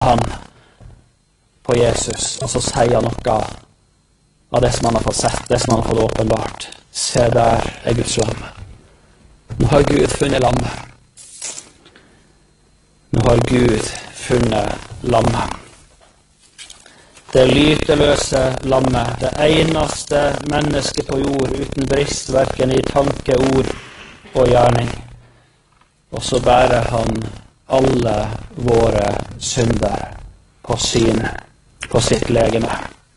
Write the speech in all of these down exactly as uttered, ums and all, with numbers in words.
han på Jesus, og så sier han noe av det som han har fått sett, det som han har fått åpenbart. Se, der er Guds lam. Nå har Gud funnet lammet. Nå har Gud funnet lammet. Det lyteløse lammet, det eneste mennesket på jord uten brist, hverken i tanke, ord og gjerning. Og så bærer han alle våre synder på sine, på sitt legeme.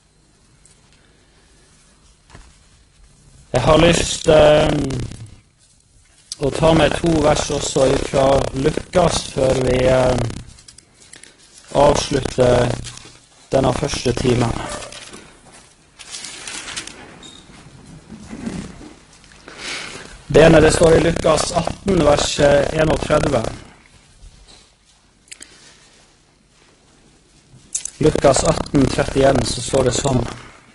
Jeg har lyst eh, å ta med to vers også fra Lukas før vi eh, avslutter denne første timen. Det ene det står i Lukas atten, vers trettien. Lukas atten, trettien, så står det sånn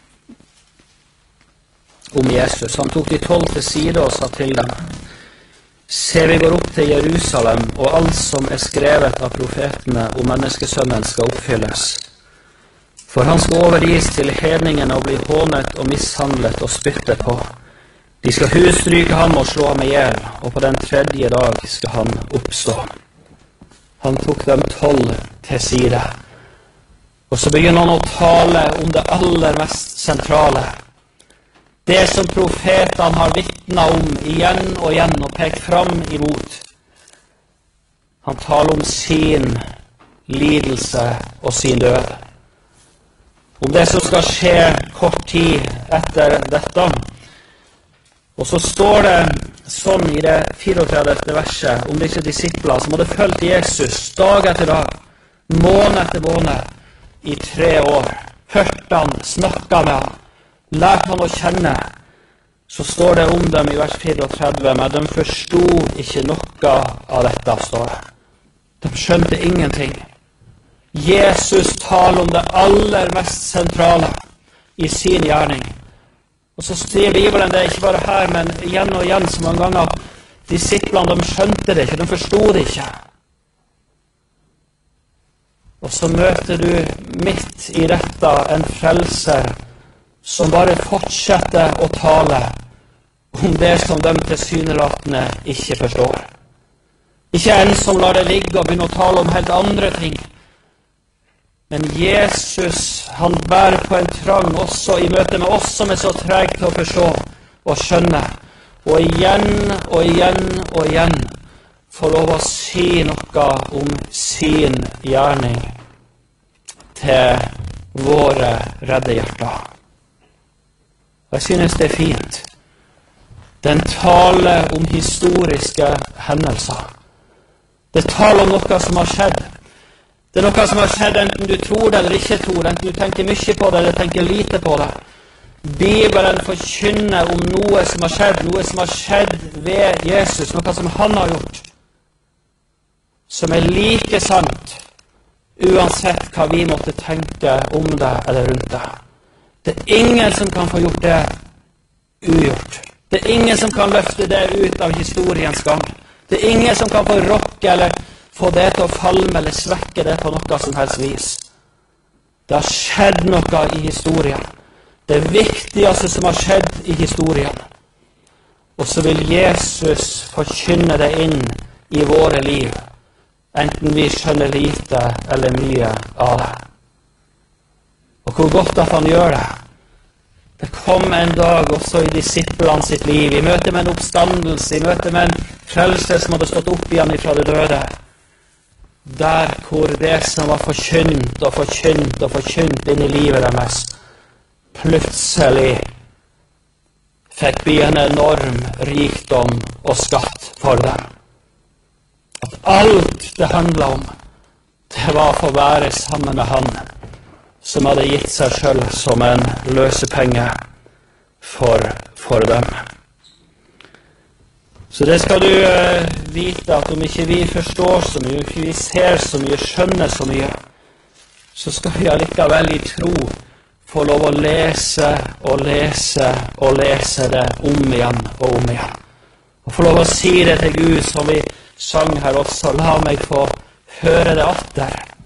om Jesus. Han tok de tolv til side og sa til dem: Se, vi går opp til Jerusalem, og alt som er skrevet av profetene om menneskesønnen skal oppfylles. For han skal overgis til hedningene og bli hånet og mishandlet og spyttet på. De skal husstryke ham og slå ham ihjel, og på den tredje dag skal han oppstå. Han tok dem tolv til side. Og så begynner han å tale om det aller mest sentrale. Det som profetene har vittnet om igjen og igjen og pekt fram imot. Han taler om sin lidelse og sin død. Om det som skal skje kort tid etter dette. Og så står det sånn i det fireogtredivte verset om disse disipler som hadde fulgt Jesus dag etter dag, måned etter måned, i tre år. Hørte han, snakket med han, lærte han å kjenne. Så står det om dem i vers fireogtredve, men de forstod ikke noe av dette, står det. De skjønte ingenting. Jesus taler om det aller mest sentrale i sin gjerning. Og så sier Bibelen det ikke bare her, men igjen og igjen så mange ganger at disiplene, de skjønte det ikke, de forstod det ikke. Og så møter du midt i dette en frelser som bare fortsetter å tale om det som de tilsynelatende ikke forstår. Ikke en som lar det ligge og begynner å tale om helt andre ting. Men Jesus, han bærer på en trang også i møte med oss som er så tregt til å forstå og skjønne. Og igjen og igjen og igjen få lov å si noe om sin gjerning til våre redde hjerter. Og jeg synes det er fint. Den taler om historiske hendelser. Det taler om noe som har skjedd. Det er noe som har skjedd enten du tror det eller ikke tror, enten du tenker mye på det eller tenker lite på det. Bibelen forkynner om noe som har skjedd, noe som har skjedd ved Jesus, noe som han har gjort, som er like sant, uansett hva vi måtte tenke om det eller rundt det. Det er ingen som kan få gjort det ugjort. Det er ingen som kan løfte det ut av historiens gang. Det er ingen som kan få rokke eller få det til å falme eller svekke det på noe som helst vis. Det har skjedd noe i historien. Det viktigste som har skjedd i historien. Og så vil Jesus forkynne det inn i våre liv, enten vi skjønner lite eller mye av det. Og hvor godt at han gjør det. Det kom en dag også i disiplene sitt liv, i møte med en oppstandelse, i møte med en frelser som hadde stått opp igjen fra det døde. Der hvor det som var forkynt og forkynt og forkynt inn i livet deres, plutselig fikk bli en enorm rikdom og skatt for dem. At alt det handlet om, det var å få være sammen med han, som hadde gitt seg selv som en løsepenge for, for dem. Så det skal du uh, vite, at om ikke vi forstår så mye, om ikke vi ser så mye, skjønner så mye, så skal vi allikevel i tro få lov å lese og lese og lese det om igjen og om igjen. Og få lov å si det til Gud, som vi sang her også: la meg få høre det atter.